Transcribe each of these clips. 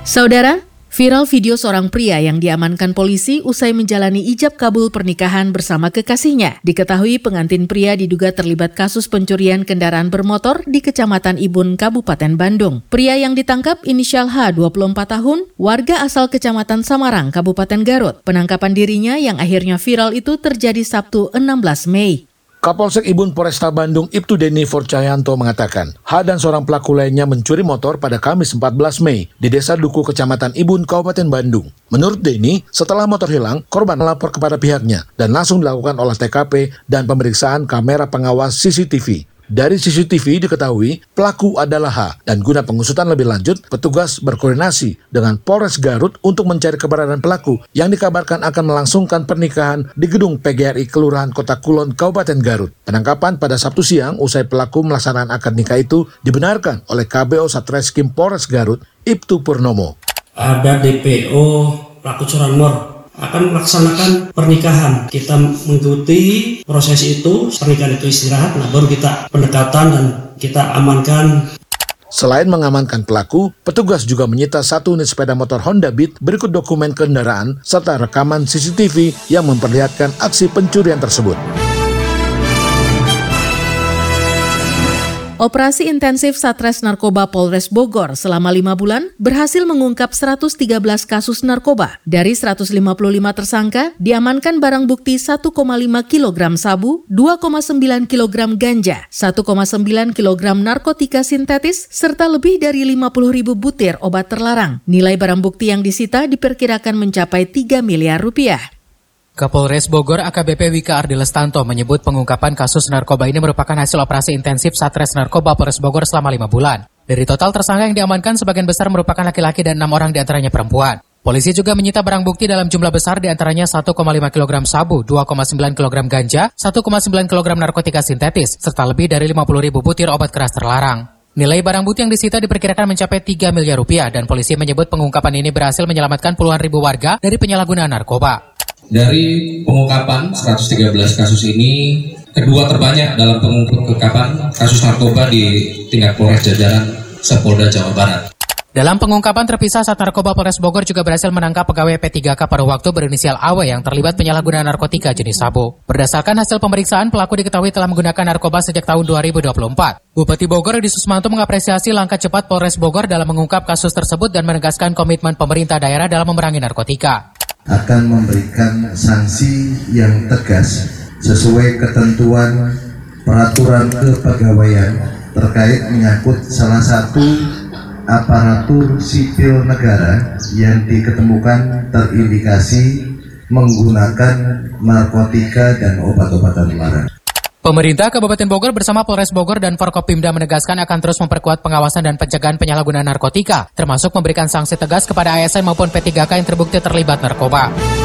Saudara, viral video seorang pria yang diamankan polisi usai menjalani ijab kabul pernikahan bersama kekasihnya. Diketahui pengantin pria diduga terlibat kasus pencurian kendaraan bermotor di Kecamatan Ibun, Kabupaten Bandung. Pria yang ditangkap inisial H, 24 tahun, warga asal Kecamatan Samarang, Kabupaten Garut. Penangkapan dirinya yang akhirnya viral itu terjadi Sabtu 16 Mei. Kapolsek Ibun Polresta Bandung Ibtu Deni Forcayanto mengatakan, H dan seorang pelaku lainnya mencuri motor pada Kamis 14 Mei di Desa Duku Kecamatan Ibun, Kabupaten Bandung. Menurut Deni, setelah motor hilang, korban melapor kepada pihaknya dan langsung dilakukan olah TKP dan pemeriksaan kamera pengawas CCTV. Dari CCTV diketahui pelaku adalah H dan guna pengusutan lebih lanjut, petugas berkoordinasi dengan Polres Garut untuk mencari keberadaan pelaku yang dikabarkan akan melangsungkan pernikahan di gedung PGRI Kelurahan Kota Kulon, Kabupaten Garut. Penangkapan pada Sabtu siang usai pelaku melaksanakan akad nikah itu dibenarkan oleh KBO Satreskrim Polres Garut, Ibtu Purnomo. Ada DPO pelaku curanmor akan melaksanakan pernikahan. Kita mengikuti proses itu, pernikahan itu istirahat, baru kita pendekatan dan kita amankan. Selain mengamankan pelaku, petugas juga menyita 1 unit sepeda motor Honda Beat berikut dokumen kendaraan serta rekaman CCTV yang memperlihatkan aksi pencurian tersebut. Operasi intensif Satres Narkoba Polres Bogor selama 5 bulan berhasil mengungkap 113 kasus narkoba. Dari 155 tersangka, diamankan barang bukti 1,5 kg sabu, 2,9 kg ganja, 1,9 kg narkotika sintetis, serta lebih dari 50.000 butir obat terlarang. Nilai barang bukti yang disita diperkirakan mencapai 3 miliar rupiah. Kapolres Bogor AKBP Wika Ardi Lestanto menyebut pengungkapan kasus narkoba ini merupakan hasil operasi intensif Satres Narkoba Polres Bogor selama 5 bulan. Dari total tersangka yang diamankan, sebagian besar merupakan laki-laki dan 6 orang diantaranya perempuan. Polisi juga menyita barang bukti dalam jumlah besar diantaranya 1,5 kg sabu, 2,9 kg ganja, 1,9 kg narkotika sintetis, serta lebih dari 50.000 butir obat keras terlarang. Nilai barang bukti yang disita diperkirakan mencapai 3 miliar rupiah dan polisi menyebut pengungkapan ini berhasil menyelamatkan puluhan ribu warga dari penyalahgunaan narkoba. Dari pengungkapan 113 kasus ini, kedua terbanyak dalam pengungkapan kasus narkoba di tingkat Polres jajaran Sepolda Jawa Barat. Dalam pengungkapan terpisah, Sat Narkoba Polres Bogor juga berhasil menangkap pegawai P3K pada waktu berinisial AW yang terlibat penyalahgunaan narkotika jenis sabu. Berdasarkan hasil pemeriksaan, pelaku diketahui telah menggunakan narkoba sejak tahun 2024. Bupati Bogor Edi Susmanto mengapresiasi langkah cepat Polres Bogor dalam mengungkap kasus tersebut dan menegaskan komitmen pemerintah daerah dalam memerangi narkotika. Akan memberikan sanksi yang tegas sesuai ketentuan peraturan kepegawaian terkait menyangkut salah satu aparatur sipil negara yang diketemukan terindikasi menggunakan narkotika dan obat-obatan terlarang. Pemerintah Kabupaten Bogor bersama Polres Bogor dan Forkopimda menegaskan akan terus memperkuat pengawasan dan pencegahan penyalahgunaan narkotika, termasuk memberikan sanksi tegas kepada ASN maupun P3K yang terbukti terlibat narkoba.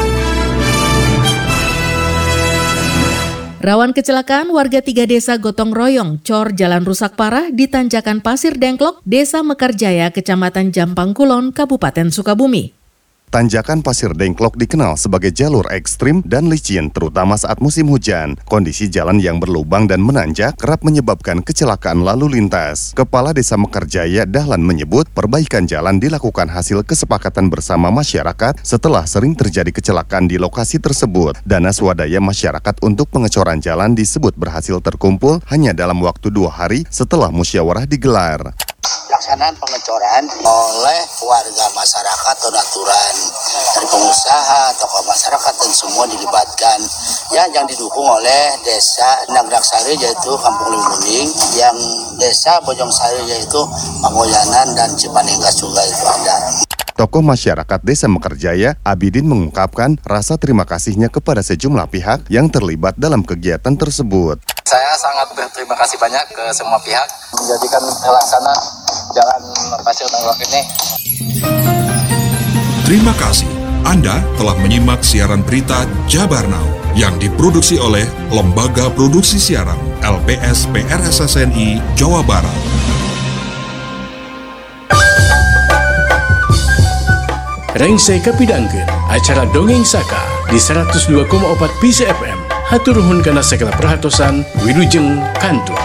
Rawan kecelakaan warga 3 desa gotong royong, cor jalan rusak parah di Tanjakan Pasir Dengklok, Desa Mekarjaya, Kecamatan Jampang Kulon, Kabupaten Sukabumi. Tanjakan Pasir Dengklok dikenal sebagai jalur ekstrim dan licin terutama saat musim hujan. Kondisi jalan yang berlubang dan menanjak kerap menyebabkan kecelakaan lalu lintas. Kepala Desa Mekarjaya Dahlan menyebut perbaikan jalan dilakukan hasil kesepakatan bersama masyarakat setelah sering terjadi kecelakaan di lokasi tersebut. Dana swadaya masyarakat untuk pengecoran jalan disebut berhasil terkumpul hanya dalam waktu 2 hari setelah musyawarah digelar. Pelaksanaan pengecoran oleh warga masyarakat, donaturan dari pengusaha, tokoh masyarakat dan semua dilibatkan ya, yang didukung oleh Desa Nagdaksari yaitu Kampung Limuning, yang Desa Bojongsari yaitu Pamoyanan dan Cipanenggas juga itu ada. Tokoh masyarakat Desa Mekarjaya, Abidin mengungkapkan rasa terima kasihnya kepada sejumlah pihak yang terlibat dalam kegiatan tersebut. Saya sangat berterima kasih banyak ke semua pihak menjadikan terlaksana jalan Pasir Dengklok ini. Terima kasih. Anda telah menyimak siaran berita Jabar Now yang diproduksi oleh Lembaga Produksi Siaran LPS PRSSNI Jawa Barat. Rengsai kapidangkeun acara Dongeng Saka di 102,4 PC FM. Hatur nuhun kana segala perhatosan, wilujeng kantur.